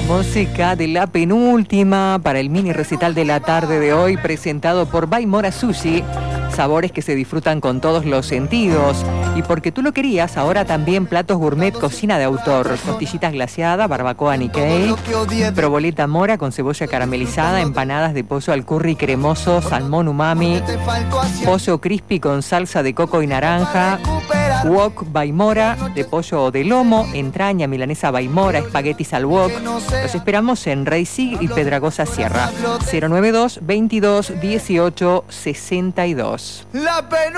Música de la penúltima para el mini recital de la tarde de hoy, presentado por Baimora Sushi. Sabores que se disfrutan con todos los sentidos. Y porque tú lo querías, ahora también platos gourmet, cocina de autor. Costillitas glaseadas, barbacoa Nikkei, proboleta mora con cebolla caramelizada, empanadas de pollo al curry cremoso, salmón umami, pollo crispy con salsa de coco y naranja, wok Baimora de pollo o de lomo, entraña milanesa Baimora, espaguetis al wok. Los esperamos en Reisig y Pedragosa Sierra. 092 22 18 62.